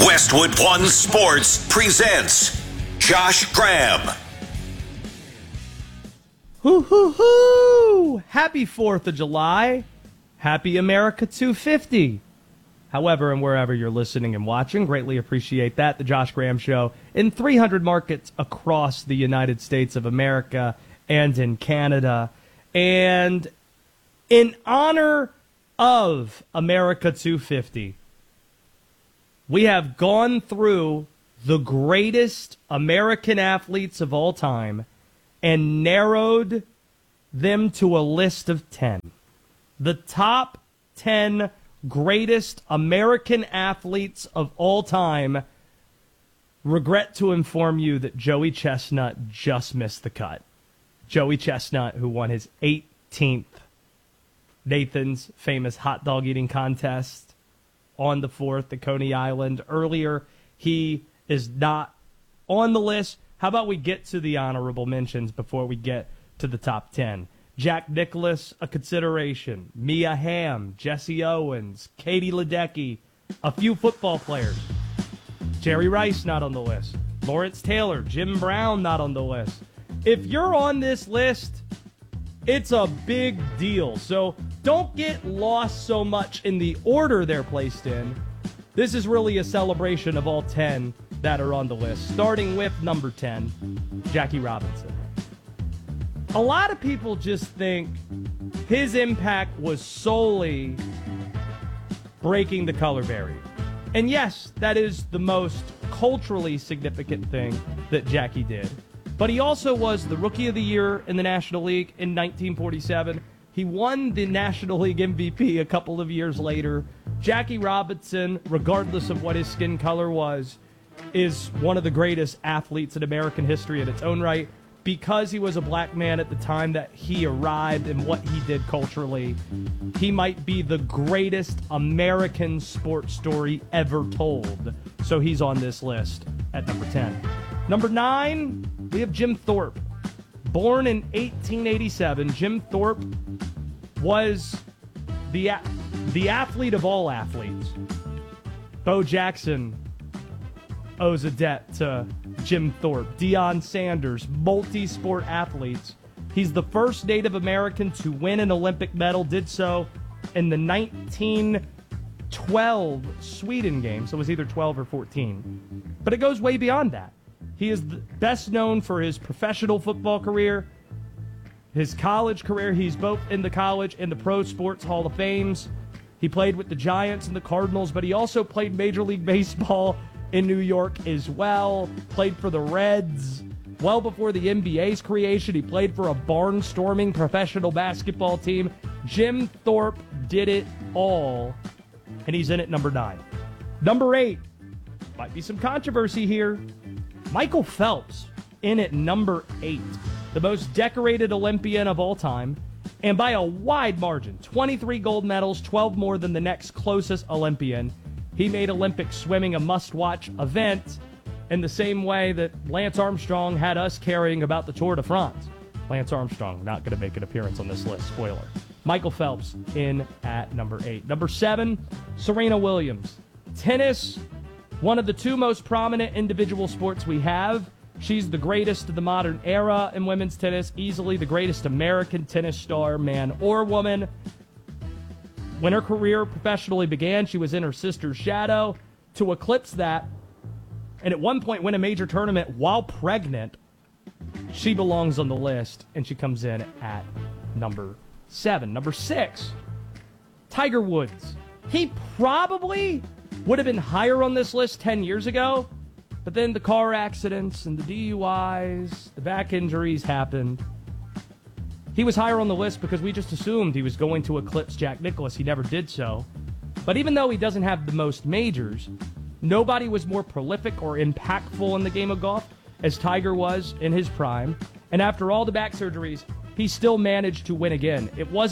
Westwood One Sports presents Josh Graham. Hoo, hoo, hoo! Happy 4th of July. Happy America 250. However, and wherever you're listening and watching, greatly appreciate that. The Josh Graham Show in 300 markets across the United States of America and in Canada. And in honor of America 250, we have gone through the greatest American athletes of all time and narrowed them to a list of 10. The top 10 greatest American athletes of all time. Regret to inform you that Joey Chestnut just missed the cut. Joey Chestnut, who won his 18th Nathan's famous hot dog eating contest on the 4th at Coney Island earlier. He is not on the list. How about we get to the honorable mentions before we get to the top 10? Jack Nicklaus, a consideration. Mia Hamm, Jesse Owens, Katie Ledecky, a few football players. Jerry Rice not on the list. Lawrence Taylor, Jim Brown not on the list. If you're on this list, it's a big deal. So don't get lost so much in the order they're placed in. This is really a celebration of all 10 that are on the list, starting with number 10, Jackie Robinson. A lot of people just think his impact was solely breaking the color barrier. And yes, that is the most culturally significant thing that Jackie did. But he also was the Rookie of the Year in the National League in 1947. He won the National League MVP a couple of years later. Jackie Robinson, regardless of what his skin color was, is one of the greatest athletes in American history in its own right. Because he was a black man at the time that he arrived and what he did culturally, he might be the greatest American sports story ever told. So he's on this list at number 10. Number 9, we have Jim Thorpe. Born in 1887, Jim Thorpe was the athlete of all athletes. Bo Jackson owes a debt to Jim Thorpe. Deion Sanders, multi-sport athletes. He's the first Native American to win an Olympic medal, did so in the 1912 Sweden Games. So it was either 12 or 14. But it goes way beyond that. He is best known for his professional football career, his college career. He's both in the college and the Pro Sports Hall of Fames. He played with the Giants and the Cardinals, but he also played Major League Baseball in New York as well, played for the Reds. Well before the NBA's creation, he played for a barnstorming professional basketball team. Jim Thorpe did it all, and he's in at number 9. Number 8, might be some controversy here. Michael Phelps in at number 8, the most decorated Olympian of all time, and by a wide margin, 23 gold medals, 12 more than the next closest Olympian. He made Olympic swimming a must-watch event in the same way that Lance Armstrong had us caring about the Tour de France. Lance Armstrong not going to make an appearance on this list, spoiler. Michael Phelps in at number 8. Number 7, Serena Williams. Tennis, one of the two most prominent individual sports we have. She's the greatest of the modern era in women's tennis, easily the greatest American tennis star, man or woman. When her career professionally began, she was in her sister's shadow. To eclipse that, and at one point win a major tournament while pregnant, she belongs on the list, and she comes in at number 7. Number 6, Tiger Woods. He probably would have been higher on this list 10 years ago, but then the car accidents and the DUIs, the back injuries happened. He was higher on the list because we just assumed he was going to eclipse Jack Nicklaus. He never did so. But even though he doesn't have the most majors, nobody was more prolific or impactful in the game of golf as Tiger was in his prime. And after all the back surgeries, he still managed to win again.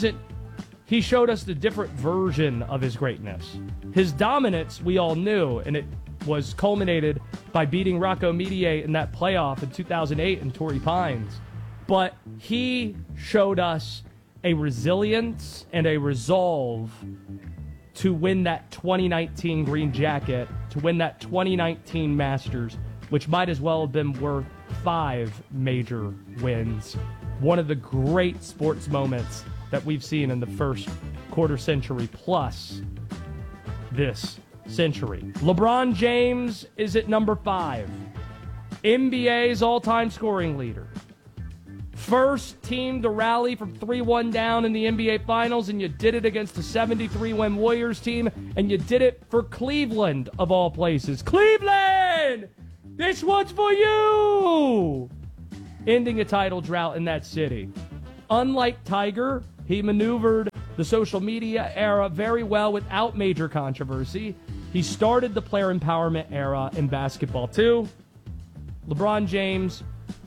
He showed us the different version of his greatness. His dominance, we all knew, and it was culminated by beating Rocco Mediate in that playoff in 2008 in Torrey Pines. But he showed us a resilience and a resolve to win that 2019 green jacket, to win that 2019 Masters, which might as well have been worth 5 major wins. One of the great sports moments that we've seen in the first quarter century plus this century. LeBron James is at number 5. NBA's all-time scoring leader. First team to rally from 3-1 down in the NBA Finals, and you did it against a 73-win Warriors team, and you did it for Cleveland, of all places. Cleveland! This one's for you! Ending a title drought in that city. Unlike Tiger, he maneuvered the social media era very well without major controversy. He started the player empowerment era in basketball, too. LeBron James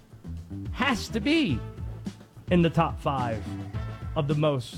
has to be in the top 5 of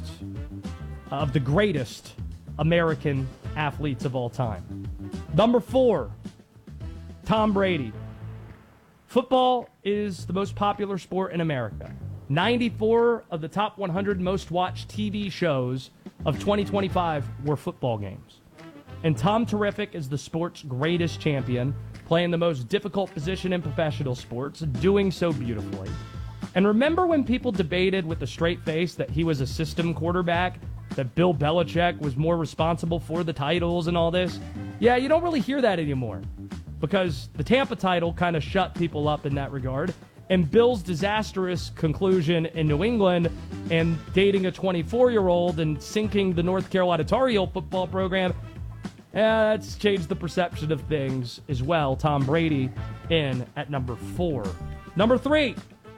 the greatest American athletes of all time. Number 4, Tom Brady. Football is the most popular sport in America. 94 of the top 100 most watched TV shows of 2025 were football games. And Tom Terrific is the sport's greatest champion, playing the most difficult position in professional sports, doing so beautifully. And remember when people debated with a straight face that he was a system quarterback, that Bill Belichick was more responsible for the titles and all this? Yeah, you don't really hear that anymore, because the Tampa title kind of shut people up in that regard. And Bill's disastrous conclusion in New England and dating a 24-year-old and sinking the North Carolina Tar Heel football program, that's changed the perception of things as well. Tom Brady in at number 4. Number 3.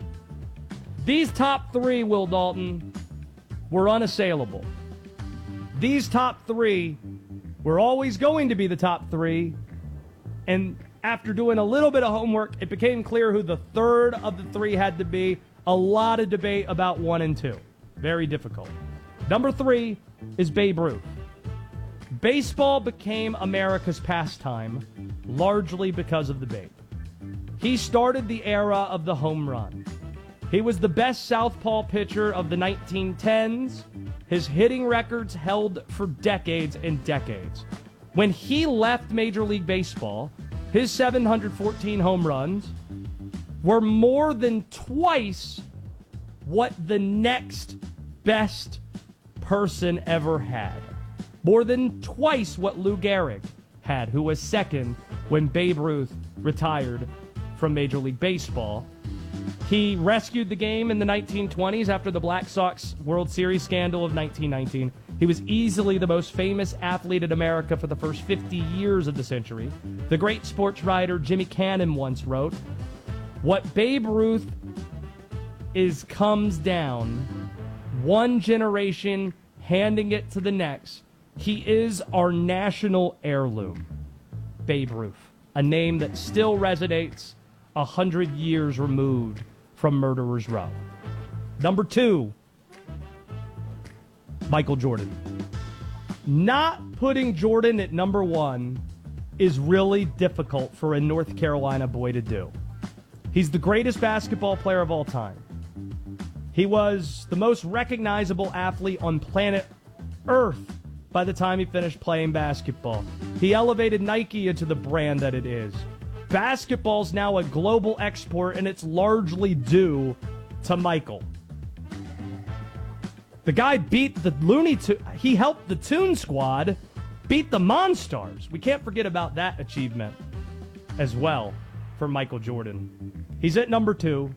These top 3, Will Dalton, were unassailable. These top 3 were always going to be the top 3. And after doing a little bit of homework, it became clear who the third of the 3 had to be. A lot of debate about 1 and 2. Very difficult. Number 3 is Babe Ruth. Baseball became America's pastime largely because of the Babe. He started the era of the home run. He was the best southpaw pitcher of the 1910s. His hitting records held for decades and decades. When he left Major League Baseball, his 714 home runs were more than twice what the next best person ever had. More than twice what Lou Gehrig had, who was second when Babe Ruth retired from Major League Baseball. He rescued the game in the 1920s after the Black Sox World Series scandal of 1919. He was easily the most famous athlete in America for the first 50 years of the century. The great sports writer Jimmy Cannon once wrote, "What Babe Ruth comes down, one generation handing it to the next. He is our national heirloom." Babe Ruth, a name that still resonates 100 years removed from Murderer's Row. Number 2, Michael Jordan. Not putting Jordan at number 1 is really difficult for a North Carolina boy to do. He's the greatest basketball player of all time. He was the most recognizable athlete on planet Earth by the time he finished playing basketball. He elevated Nike into the brand that it is. Basketball's now a global export, and it's largely due to Michael. The guy beat the he helped the Toon Squad beat the Monstars. We can't forget about that achievement as well for Michael Jordan. He's at number 2.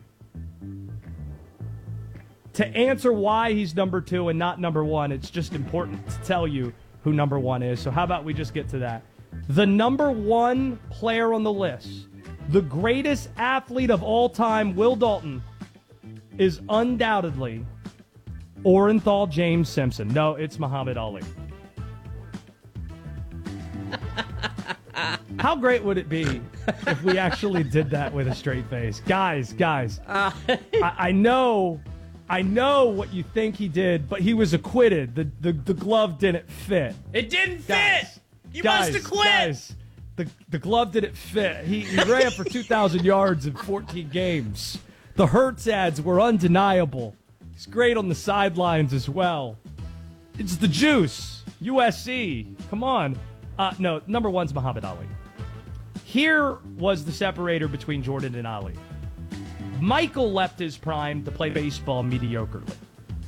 To answer why he's number 2 and not number 1, it's just important to tell you who number 1 is. So how about we just get to that? The number 1 player on the list, the greatest athlete of all time, Will Dalton, is undoubtedly Orenthal James Simpson. No, it's Muhammad Ali. How great would it be if we actually did that with a straight face? Guys, I know what you think he did, but he was acquitted. The glove didn't fit. It didn't fit! You must have quit! Guys, the glove didn't fit. He ran for 2,000 yards in 14 games. The Hertz ads were undeniable. He's great on the sidelines as well. It's the juice. USC. Come on. No, number one's Muhammad Ali. Here was the separator between Jordan and Ali. Michael left his prime to play baseball mediocrely.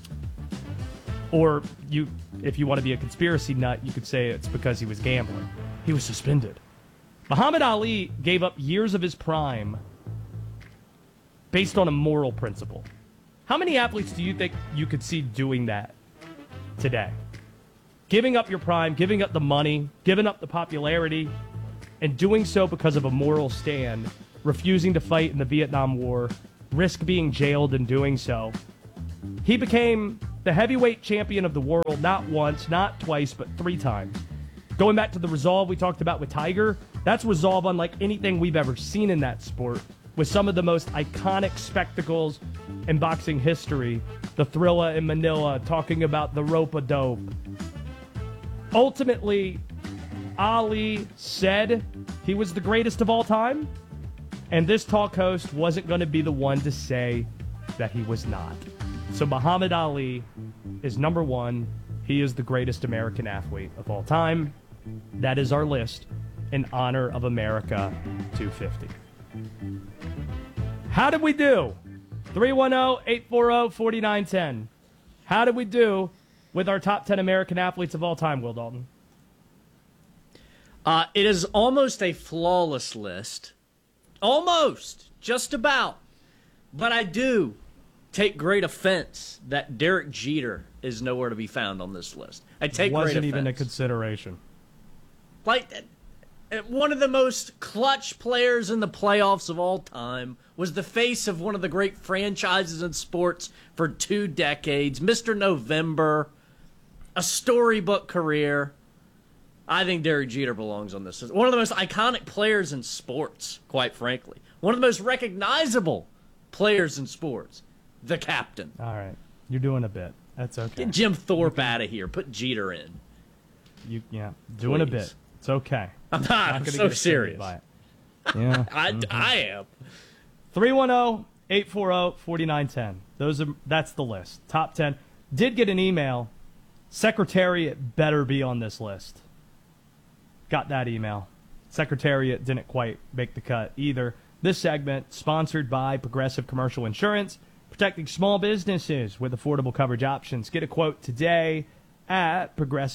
Or if you want to be a conspiracy nut, you could say it's because he was gambling. He was suspended. Muhammad Ali gave up years of his prime based on a moral principle. How many athletes do you think you could see doing that today? Giving up your prime, giving up the money, giving up the popularity, and doing so because of a moral stand, refusing to fight in the Vietnam War, risk being jailed in doing so. He became the heavyweight champion of the world not once, not twice, but 3 times. Going back to the resolve we talked about with Tiger, that's resolve unlike anything we've ever seen in that sport, with some of the most iconic spectacles in boxing history. The Thrilla in Manila, talking about the rope-a-dope. Ultimately, Ali said he was the greatest of all time, and this talk host wasn't going to be the one to say that he was not. So Muhammad Ali is number one. He is the greatest American athlete of all time. That is our list in honor of America 250. How did we do? 310-840-4910. How did we do with our top 10 American athletes of all time, Will Dalton? It is almost a flawless list. Almost. Just about. But I do take great offense that Derek Jeter is nowhere to be found on this list. I take great offense. Wasn't even a consideration. Like, one of the most clutch players in the playoffs of all time, was the face of one of the great franchises in sports for 2 decades, Mr. November, a storybook career. I think Derek Jeter belongs on this list. One of the most iconic players in sports, quite frankly. One of the most recognizable players in sports. The captain. All right. You're doing a bit. That's okay. Get Jim Thorpe out of here. Put Jeter in. Doing a bit. It's okay. I'm not. I'm so serious. By it. Yeah. I am. 310-840-4910. That's the list. Top 10. Did get an email. Secretariat better be on this list. Got that email. Secretariat didn't quite make the cut either. This segment sponsored by Progressive Commercial Insurance, protecting small businesses with affordable coverage options. Get a quote today at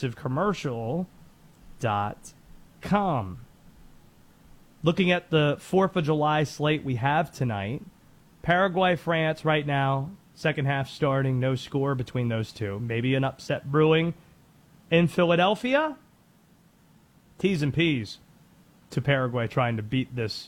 progressivecommercial.com. Looking at the 4th of July slate we have tonight, Paraguay, France right now, second half starting, no score between those two. Maybe an upset brewing in Philadelphia. T's and P's to Paraguay trying to beat this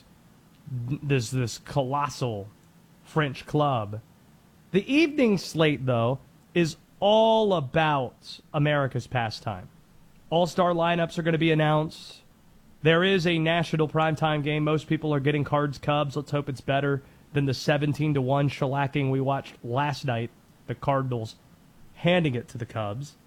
colossal French club. The evening slate, though, is all about America's pastime. All-star lineups are going to be announced. There is a national primetime game. Most people are getting Cards-Cubs. Let's hope it's better than the 17-1 shellacking we watched last night, the Cardinals handing it to the Cubs.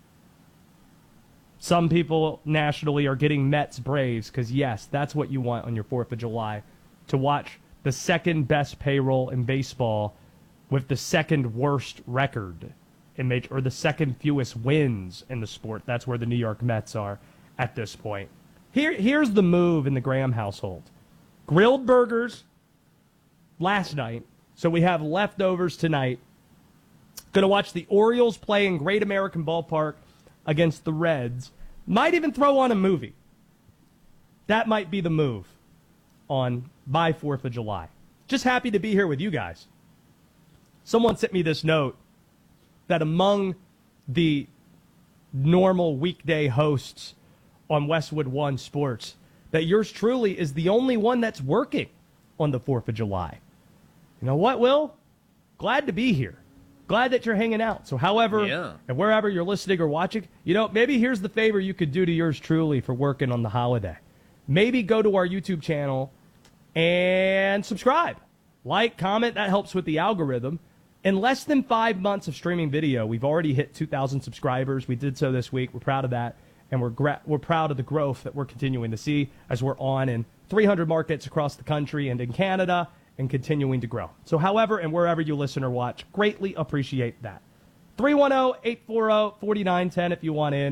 Some people nationally are getting Mets-Braves because, yes, that's what you want on your 4th of July, to watch the second-best payroll in baseball with the second worst record in major, or the second fewest wins in the sport. That's where the New York Mets are at this point. Here's the move in the Graham household. Grilled burgers last night, so we have leftovers tonight. Going to watch the Orioles play in Great American Ballpark against the Reds. Might even throw on a movie. That might be the move by 4th of July. Just happy to be here with you guys. Someone sent me this note that among the normal weekday hosts on Westwood One Sports, that yours truly is the only one that's working on the 4th of July. You know what, Will? Glad to be here. Glad that you're hanging out. So however, and wherever you're listening or watching, maybe here's the favor you could do to yours truly for working on the holiday. Maybe go to our YouTube channel and subscribe. Like, comment, that helps with the algorithm. In less than 5 months of streaming video, we've already hit 2,000 subscribers. We did so this week. We're proud of that. And we're proud of the growth that we're continuing to see as we're on in 300 markets across the country and in Canada and continuing to grow. So however and wherever you listen or watch, greatly appreciate that. 310-840-4910 if you want in.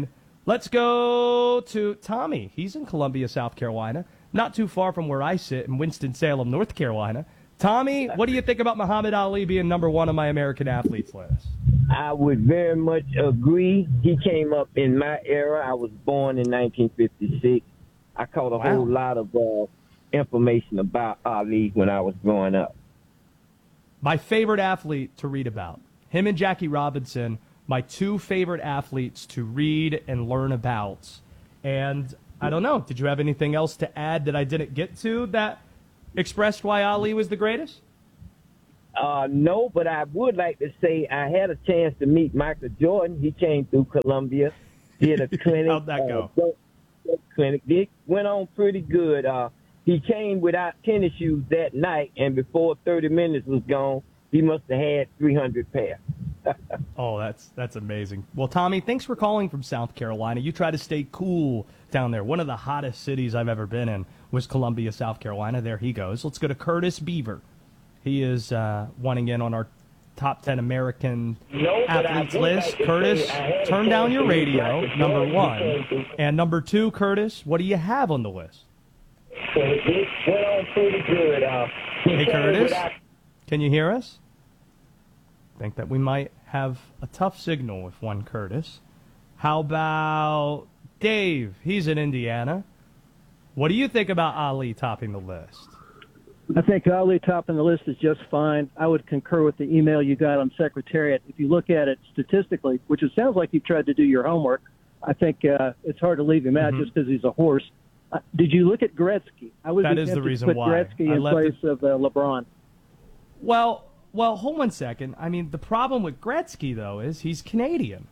Let's go to Tommy. He's in Columbia, South Carolina, not too far from where I sit in Winston-Salem, North Carolina. Tommy, what do you think about Muhammad Ali being number one on my American athletes list? I would very much agree. He came up in my era. I was born in 1956. I caught a whole lot of information about Ali when I was growing up. My favorite athlete to read about. Him and Jackie Robinson, my two favorite athletes to read and learn about. And I don't know, did you have anything else to add that I didn't get to that expressed why Ali was the greatest? No, but I would like to say I had a chance to meet Michael Jordan. He came through Columbia, did a clinic. How'd that go? Clinic. It went on pretty good. He came without tennis shoes that night, and before 30 minutes was gone, he must have had 300 pairs. Oh, that's amazing. Well, Tommy, thanks for calling from South Carolina. You try to stay cool down there. One of the hottest cities I've ever been in was Columbia, South Carolina. There he goes. Let's go to Curtis Beaver. He is wanting in on our top 10 American athletes list. Curtis, turn down your radio, number one. And number two, Curtis, what do you have on the list? It went on pretty good. Hey, Curtis, can you hear us? I think that we might have a tough signal with one Curtis. How about Dave? He's in Indiana. What do you think about Ali topping the list? I think Ali topping the list is just fine. I would concur with the email you got on Secretariat. If you look at it statistically, which it sounds like you've tried to do your homework, I think it's hard to leave him out just because he's a horse. Did you look at Gretzky? I was that is the reason to put why. Gretzky in place of LeBron. Well, hold one second. I mean, the problem with Gretzky, though, is he's Canadian.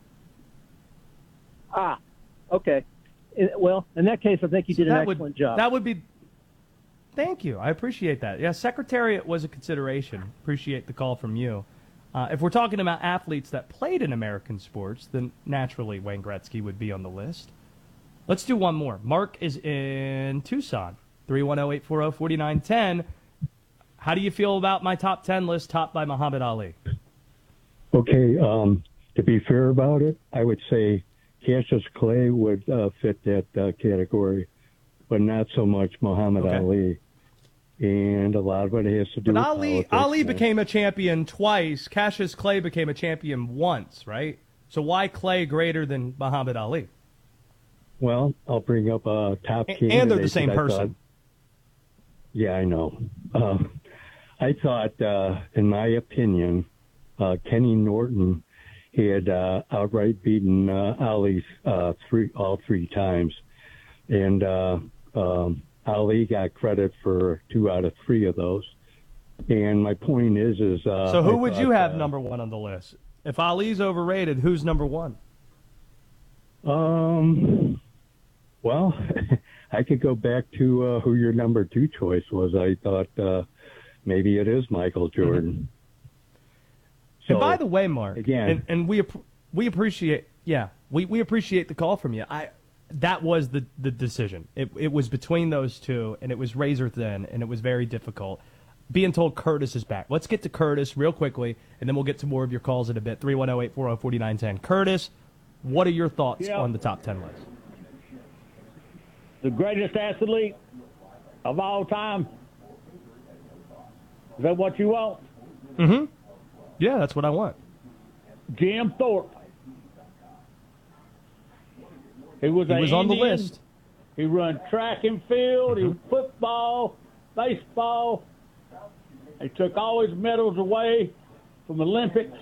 Okay. Well, in that case, I think he did an excellent job. That would be... Thank you. I appreciate that. Yeah, Secretariat was a consideration. Appreciate the call from you. If we're talking about athletes that played in American sports, then naturally Wayne Gretzky would be on the list. Let's do one more. Mark is in Tucson, 310-840-4910. How do you feel about my top 10 list topped by Muhammad Ali? Okay, to be fair about it, I would say Cassius Clay would fit that category, but not so much Muhammad Ali. And a lot of it has to do with politics. Ali became a champion twice. Cassius Clay became a champion once, right? So why Clay greater than Muhammad Ali? Well, I'll bring up a top candidate. And they're the same person. Yeah, I know. I thought, in my opinion, Kenny Norton had outright beaten Ali all three times. And Ali got credit for 2 out of 3 of those. And my point is so who would you have number one on the list? If Ali's overrated, who's number one? Well, I could go back to who your number 2 choice was. I thought maybe it is Michael Jordan. So, and by the way, Mark, again, and we appreciate, we appreciate the call from you. That was the decision. It was between those two, and it was razor thin, and it was very difficult. Being told Curtis is back. Let's get to Curtis real quickly, and then we'll get to more of your calls in a bit. 310-840-4910. Curtis, what are your thoughts on the top 10 list? The greatest athlete of all time. Is that what you want? Mm-hmm. Yeah, that's what I want. Jim Thorpe. He was on the list. He run track and field, he football, baseball. He took all his medals away from Olympics.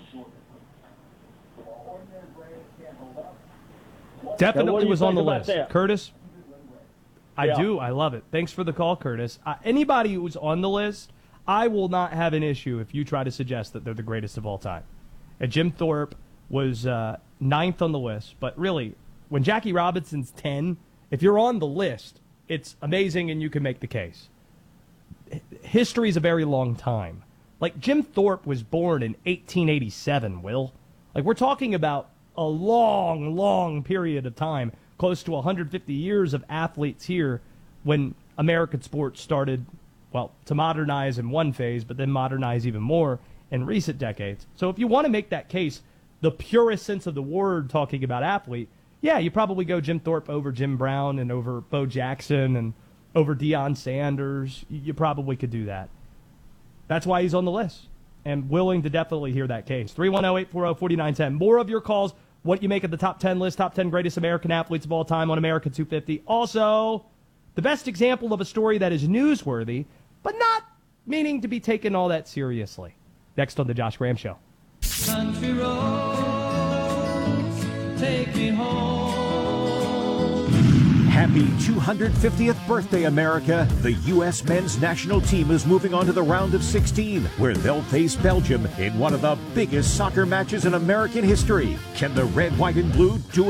Definitely was on the list. That? Curtis, I do. I love it. Thanks for the call, Curtis. Anybody who's on the list, I will not have an issue if you try to suggest that they're the greatest of all time. And Jim Thorpe was 9th on the list, but really, when Jackie Robinson's 10, if you're on the list, it's amazing and you can make the case. History is a very long time. Like, Jim Thorpe was born in 1887, Will. Like, we're talking about a long, long period of time, close to 150 years of athletes here when American sports started, well, to modernize in one phase, but then modernize even more in recent decades. So if you want to make that case, the purest sense of the word talking about athlete, yeah, you probably go Jim Thorpe over Jim Brown and over Bo Jackson and over Deion Sanders. You probably could do that. That's why he's on the list and willing to definitely hear that case. 310-840-4910. More of your calls, what you make of the top 10 list, top 10 greatest American athletes of all time on America 250. Also, the best example of a story that is newsworthy, but not meaning to be taken all that seriously. Next on The Josh Graham Show. Country roads, take me home. Happy 250th birthday, America. The U.S. men's national team is moving on to the round of 16, where they'll face Belgium in one of the biggest soccer matches in American history. Can the red, white, and blue do it